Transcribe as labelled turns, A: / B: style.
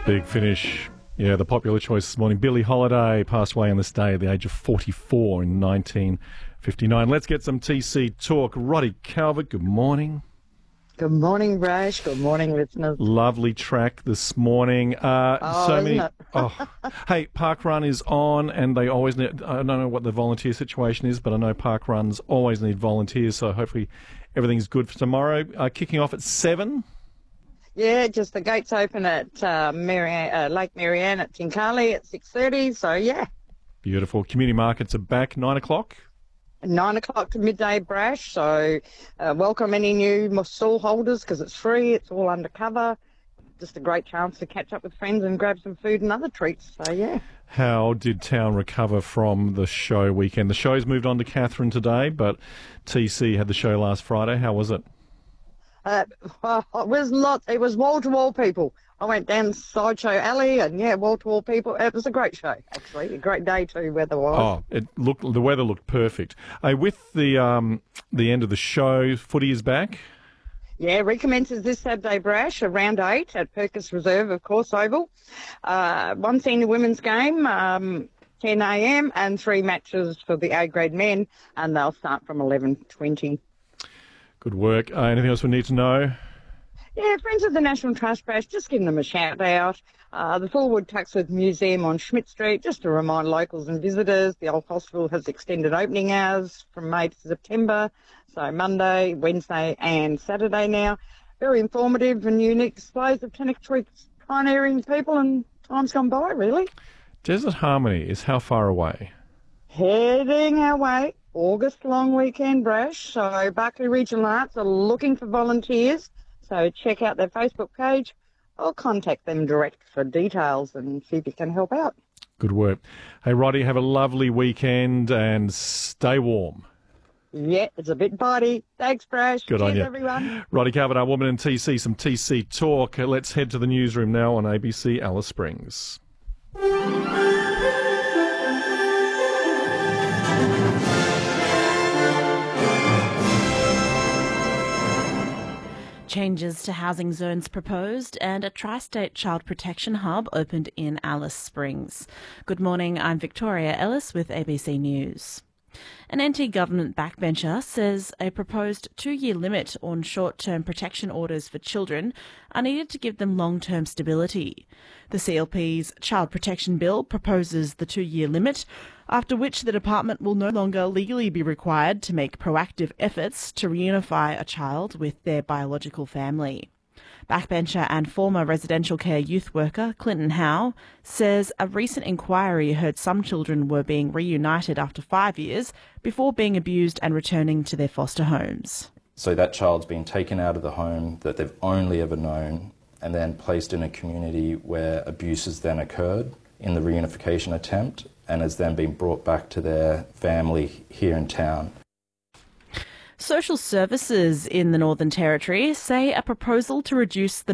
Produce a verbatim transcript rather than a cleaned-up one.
A: Big Finish. Yeah, the popular choice this morning. Billie Holiday passed away on this day at the age of forty-four in nineteen fifty-nine. Let's get some T C talk. Roddy Calvert, good morning.
B: Good morning, Brash. Good morning, listeners.
A: Lovely track this morning. Uh,
B: Oh,
A: so
B: isn't
A: many.
B: it?
A: Oh, hey, Park Run is on, and they always need. I don't know what the volunteer situation is, but I know Park Runs always need volunteers. So hopefully, everything's good for tomorrow. Uh, kicking off at seven.
B: Yeah, just the gates open at uh, Marianne, uh, Lake Marianne at Tinkali at six thirty. So, yeah,
A: Beautiful. Community markets are back nine o'clock.
B: nine o'clock to midday, Brash. So, uh, welcome any new stall holders because it's free. It's all undercover. Just a great chance to catch up with friends and grab some food and other treats. So, yeah.
A: How did town recover from the show weekend? The show's moved on to Catherine today, but T C had the show last Friday. How was it?
B: Uh, well, it was lots. It was wall to wall people. I went down Sideshow Alley, and yeah, wall to wall people. It was a great show, actually. A great day too, weather-wise.
A: Oh, it looked the weather looked perfect. Uh, with the um, the end of the show, footy is back.
B: Yeah, recommences this Saturday, Brash, around eight at Perkins Reserve, of course, Oval. Uh, one senior women's game, um, ten a m, and three matches for the A-grade men, and they'll start from eleven twenty.
A: Good work. Uh, anything else we need to know?
B: Yeah, friends of the National Trust, Brash, just giving them a shout out. Uh, the Fullwood Tuxford Museum on Schmidt Street, just to remind locals and visitors, the old hospital has extended opening hours from May to September, so Monday, Wednesday and Saturday now. Very informative and unique displays of Tennant-Creek's pioneering people and times gone by, really.
A: Desert Harmony is how far away?
B: Heading our way, August long weekend, Brash, so Barclay Regional Arts are looking for volunteers. So check out their Facebook page or contact them direct for details and see if you can help out.
A: Good work. Hey, Roddy, have a lovely weekend and stay warm.
B: Yeah, it's a bit bitey. Thanks, Brash.
A: Good
B: Cheers,
A: on you.
B: everyone.
A: Roddy Calvert, our woman in T C, some T C talk. Uh, Let's head to the newsroom now on A B C Alice Springs.
C: Changes to housing zones proposed and a tri-state child protection hub opened in Alice Springs. Good morning, I'm Victoria Ellis with A B C News. An anti-government backbencher says a proposed two-year limit on short-term protection orders for children are needed to give them long-term stability. The C L P's Child Protection Bill proposes the two-year limit, after which the department will no longer legally be required to make proactive efforts to reunify a child with their biological family. Backbencher and former residential care youth worker Clinton Howe says a recent inquiry heard some children were being reunited after five years before being abused and returning to their foster homes.
D: So that child's been taken out of the home that they've only ever known and then placed in a community where abuse has then occurred in the reunification attempt and has then been brought back to their family here in town.
C: Social services in the Northern Territory say a proposal to reduce the